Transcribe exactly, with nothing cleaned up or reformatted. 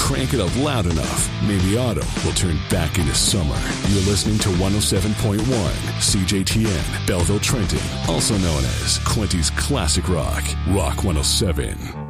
crank it up loud enough, maybe autumn will turn back into summer. You're listening to one oh seven point one C J T N, Belleville, Trenton, also known as Quinty's Classic Rock, Rock one oh seven.